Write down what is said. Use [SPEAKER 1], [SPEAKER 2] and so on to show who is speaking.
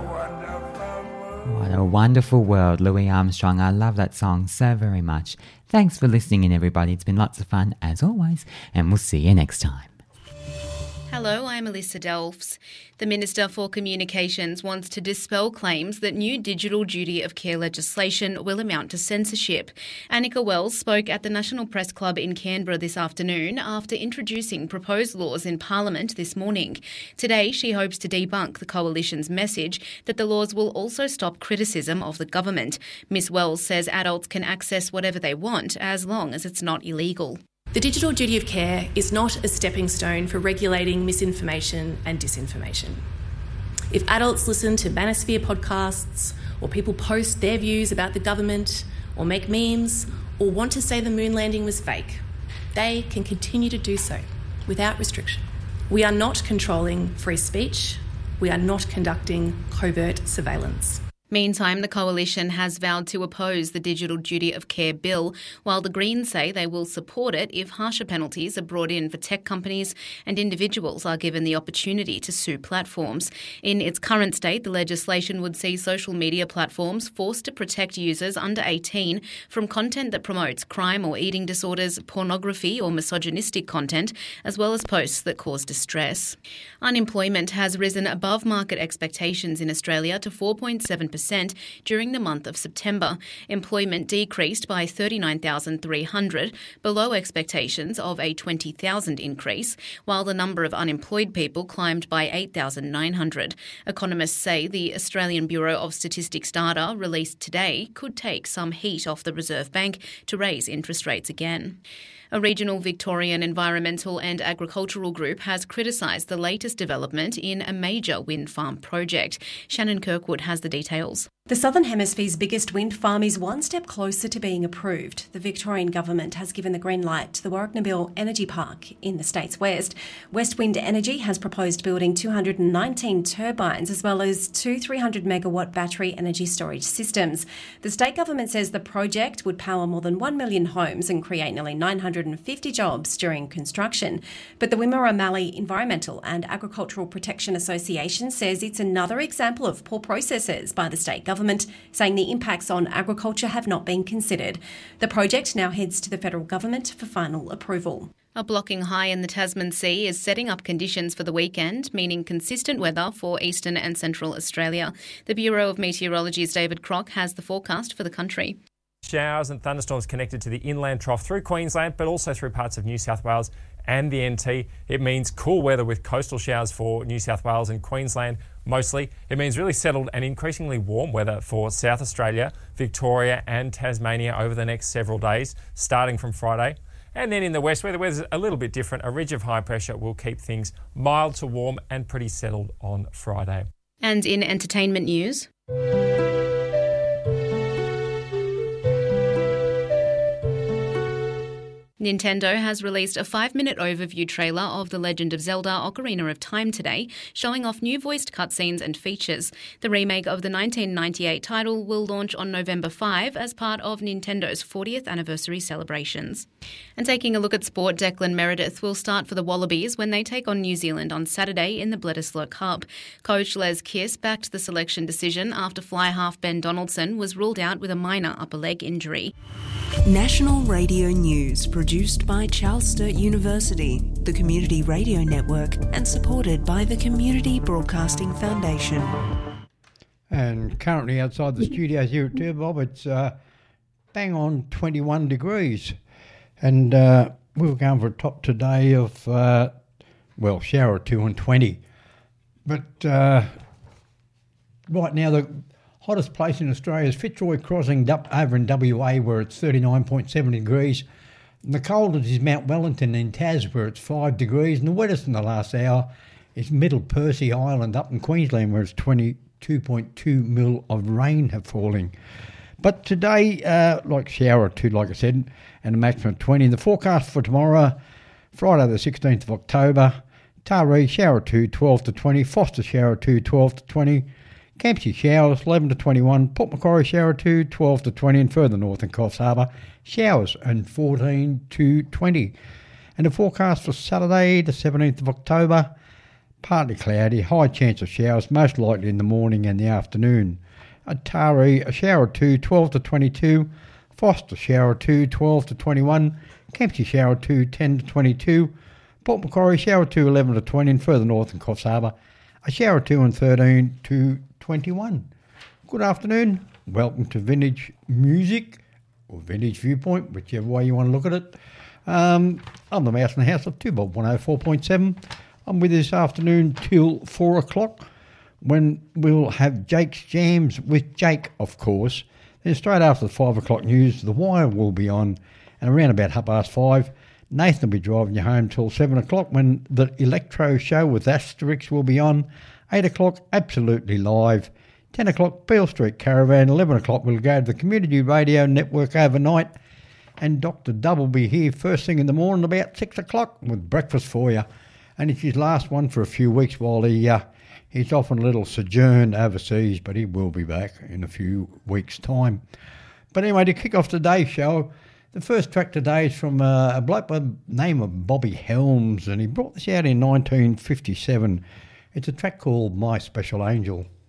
[SPEAKER 1] What a wonderful world, Louis Armstrong. I love that song so very much. Thanks for listening in, everybody. It's been lots of fun, as always, and we'll see you next time.
[SPEAKER 2] Hello, I'm Alyssa Delphs. The Minister for Communications wants to dispel claims that new digital duty of care legislation will amount to censorship. Annika Wells spoke at the National Press Club in Canberra this afternoon after introducing proposed laws in Parliament this morning. Today, she hopes to debunk the Coalition's message that the laws will also stop criticism of the government. Ms Wells says adults can access whatever they want as long as it's not illegal.
[SPEAKER 3] The digital duty of care is not a stepping stone for regulating misinformation and disinformation. If adults listen to Manosphere podcasts, or people post their views about the government, or make memes, or want to say the moon landing was fake, they can continue to do so without restriction. We are not controlling free speech. We are not conducting covert surveillance.
[SPEAKER 2] Meantime, the Coalition has vowed to oppose the Digital Duty of Care bill, while the Greens say they will support it if harsher penalties are brought in for tech companies and individuals are given the opportunity to sue platforms. In its current state, the legislation would see social media platforms forced to protect users under 18 from content that promotes crime or eating disorders, pornography or misogynistic content, as well as posts that cause distress. Unemployment has risen above market expectations in Australia to 4.7% during the month of September. Employment decreased by 39,300, below expectations of a 20,000 increase, while the number of unemployed people climbed by 8,900. Economists say the Australian Bureau of Statistics data released today could take some heat off the Reserve Bank to raise interest rates again. A regional Victorian environmental and agricultural group has criticised the latest development in a major wind farm project. Shannon Kirkwood has the details.
[SPEAKER 4] The Southern Hemisphere's biggest wind farm is one step closer to being approved. The Victorian government has given the green light to the Warracknabeal Energy Park in the state's west. West Wind Energy has proposed building 219 turbines as well as two 300-megawatt battery energy storage systems. The state government says the project would power more than 1 million homes and create nearly 950 jobs during construction. But the Wimmera Mallee Environmental and Agricultural Protection Association says it's another example of poor processes by the state government, saying the impacts on agriculture have not been considered. The project now heads to the federal government for final approval.
[SPEAKER 2] A blocking high in the Tasman Sea is setting up conditions for the weekend, meaning consistent weather for eastern and central Australia. The Bureau of Meteorology's David Crock has the forecast for the country.
[SPEAKER 5] Showers and thunderstorms connected to the inland trough through Queensland, but also through parts of New South Wales and the NT. It means cool weather with coastal showers for New South Wales and Queensland mostly. It means really settled and increasingly warm weather for South Australia, Victoria and Tasmania over the next several days, starting from Friday. And then in the west, where the weather's a little bit different, a ridge of high pressure will keep things mild to warm and pretty settled on Friday.
[SPEAKER 2] And in entertainment news, Nintendo has released a 5-minute overview trailer of The Legend of Zelda Ocarina of Time today, showing off new voiced cutscenes and features. The remake of the 1998 title will launch on November 5 as part of Nintendo's 40th anniversary celebrations. And taking a look at sport, Declan Meredith will start for the Wallabies when they take on New Zealand on Saturday in the Bledisloe Cup. Coach Les Kiss backed the selection decision after fly half Ben Donaldson was ruled out with a minor upper leg injury.
[SPEAKER 6] National Radio News, produced by Charles Sturt University, the Community Radio Network, and supported by the Community Broadcasting Foundation.
[SPEAKER 7] And currently outside the studios here at Turbob, it's bang on 21 degrees. And we were going for a top today of, shower 2 and 20. But right now, the hottest place in Australia is Fitzroy Crossing over in WA, where it's 39.7 degrees. And the coldest is Mount Wellington in Tas, where it's 5 degrees. And the wettest in the last hour is Middle Percy Island up in Queensland, where it's 22.2 mil of rain have falling. But today, shower 2, like I said, and a maximum of 20. The forecast for tomorrow, Friday the 16th of October, Taree, shower 2, 12 to 20. Foster, shower 2, 12 to 20. Campsie, showers 11 to 21. Port Macquarie, shower 2, 12 to 20. And further north in Coffs Harbour, showers and 14 to 20. And the forecast for Saturday, the 17th of October, partly cloudy, high chance of showers, most likely in the morning and the afternoon. At Taree, a shower or two, 12 to 22. Foster, shower or two, 12 to 21. Kempsey, shower or two, 10 to 22. Port Macquarie, shower or two, 11 to 20. And further north in Coffs Harbour, a shower or two and 13 to 21. Good afternoon. Welcome to Vintage Music, or Vintage Viewpoint, whichever way you want to look at it. I'm the Mouse in the House of 2 Bob 104.7. I'm with you this afternoon till 4 o'clock, when we'll have Jake's Jams with Jake, of course. Then straight after the 5 o'clock news, The Wire will be on, and around about 5:30, Nathan will be driving you home till 7 o'clock, when the Electro Show with Asterix will be on. 8 o'clock, Absolutely Live. 10 o'clock, Beale Street Caravan. 11 o'clock, we'll go to the Community Radio Network overnight. And Dr. Dub will be here first thing in the morning about 6 o'clock with breakfast for you. And it's his last one for a few weeks while he's off on a little sojourn overseas, but he will be back in a few weeks' time. But anyway, to kick off today's show, the first track today is from a bloke by the name of Bobby Helms, and he brought this out in 1957. It's a track called My Special Angel.